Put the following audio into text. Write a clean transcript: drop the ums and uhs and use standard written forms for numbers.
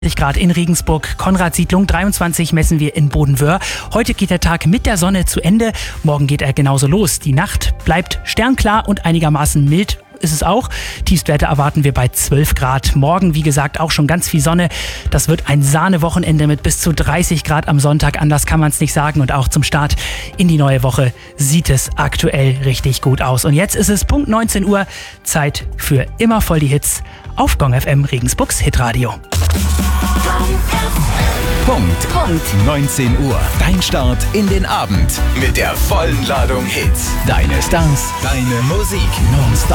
Grad in Regensburg, Konradsiedlung, 23 messen wir in Bodenwöhr. Heute geht der Tag mit der Sonne zu Ende, morgen geht er genauso los. Die Nacht bleibt sternklar und einigermaßen mild ist es auch. Tiefstwerte erwarten wir bei 12 Grad. Morgen, wie gesagt, auch schon ganz viel Sonne. Das wird ein Sahnewochenende mit bis zu 30 Grad am Sonntag. Anders kann man es nicht sagen. Und auch zum Start in die neue Woche sieht es aktuell richtig gut aus. Und jetzt ist es Punkt 19 Uhr. Zeit für immer voll die Hits auf Gong FM, Regensburgs Hitradio. Punkt 19 Uhr. Dein Start in den Abend mit der vollen Ladung Hits. Deine Stars, deine Musik. Non-stop.